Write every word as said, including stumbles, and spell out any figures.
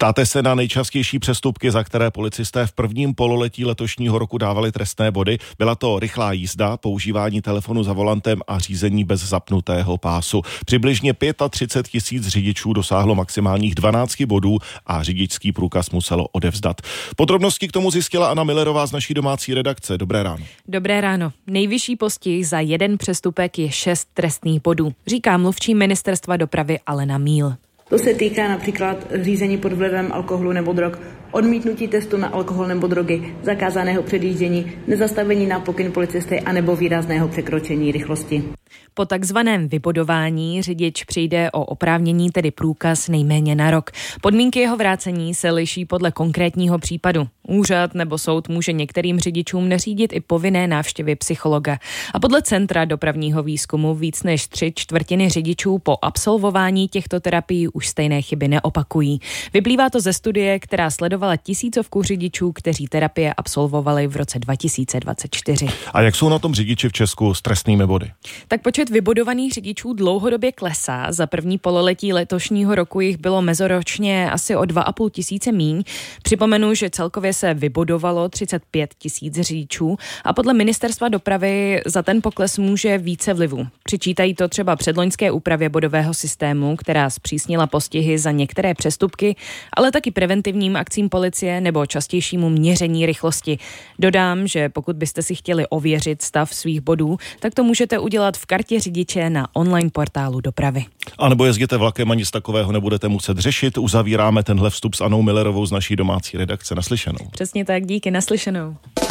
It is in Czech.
Ptáte se na nejčastější přestupky, za které policisté v prvním pololetí letošního roku dávali trestné body. Byla to rychlá jízda, používání telefonu za volantem a řízení bez zapnutého pásu. Přibližně třicet pět tisíc řidičů dosáhlo maximálních dvanáct bodů a řidičský průkaz muselo odevzdat. Podrobnosti k tomu zjistila Anna Millerová z naší domácí redakce. Dobré ráno. Dobré ráno. Nejvyšší postih za jeden přestupek je šest trestných bodů, říká mluvčí ministerstva dopravy Alena Míl. To se týká například řízení pod vlivem alkoholu nebo drog, odmítnutí testu na alkohol nebo drogy, zakázaného předjíždění, nezastavení na pokyn policisty anebo výrazného překročení rychlosti. Po takzvaném vybodování řidič přijde o oprávnění, tedy průkaz, nejméně na rok. Podmínky jeho vrácení se liší podle konkrétního případu. Úřad nebo soud může některým řidičům neřídit i povinné návštěvy psychologa. A podle Centra dopravního výzkumu víc než tři čtvrtiny řidičů po absolvování těchto terapií už stejné chyby neopakují. Vyplývá to ze studie, která sledovala tisícovku řidičů, kteří terapie absolvovali v roce dva tisíce dvacet čtyři. A jak jsou na tom řidiči v Česku s trestnými body? Tak počet vybodovaných řidičů dlouhodobě klesá. Za první pololetí letošního roku jich bylo mezoročně asi o dva a půl tisíce míň. Připomenu, že celkově se vybodovalo třicet pět tisíc řidičů a podle ministerstva dopravy za ten pokles může více vlivů. Přičítají to třeba předloňské úpravě bodového systému, která zpřísnila postihy za některé přestupky, ale taky preventivním akcím policie nebo častějšímu měření rychlosti. Dodám, že pokud byste si chtěli ověřit stav svých bodů, tak to můžete udělat v kartě řidiče na online portálu dopravy. A nebo jezděte vlakem a nic takového nebudete muset řešit. Uzavíráme tenhle vstup s Annou Millerovou z naší domácí redakce. Naslyšenou. Přesně tak, díky, naslyšenou.